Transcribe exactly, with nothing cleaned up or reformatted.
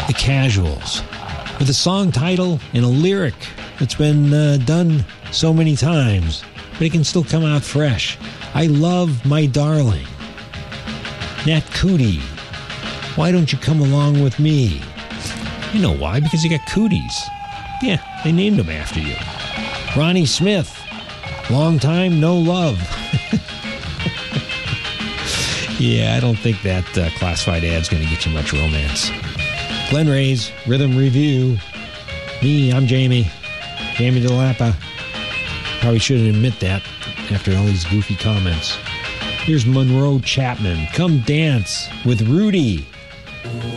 The Casuals, with a song title and a lyric that's been uh, done so many times, but it can still come out fresh. I Love My Darling. Nat Cootie, Why Don't You Come Along With Me? You know why, because you got cooties. Yeah, they named them after you. Ronnie Smith, Long Time No Love. Yeah, I don't think that uh, classified ad's going to get you much romance. Glen Ray's Rhythm Review. Me, I'm Jamie. Jamie DeLappa. Probably shouldn't admit that after all these goofy comments. Here's Monroe Chapman. Come Dance with Rudy.